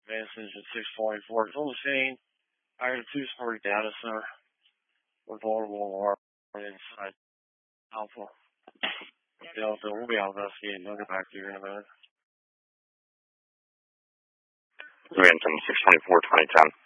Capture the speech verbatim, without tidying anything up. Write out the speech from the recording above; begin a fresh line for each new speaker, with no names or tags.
Advanced Engine six twenty-four. It's on the scene. I got a two-story data center with vulnerable alarm inside Alpha. Delta, we'll be out investigating. I'll get back to you in a minute.
Advanced Engine six twenty-four, twenty ten.